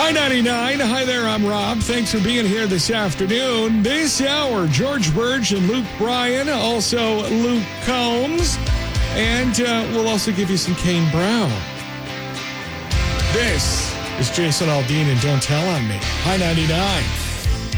Hi, 99. Hi there, I'm Rob. Thanks for being here this afternoon. This hour, George Burge and Luke Bryan, also Luke Combs, and we'll also give you some Kane Brown. This is Jason Aldean and Don't Tell on Me. Hi, 99.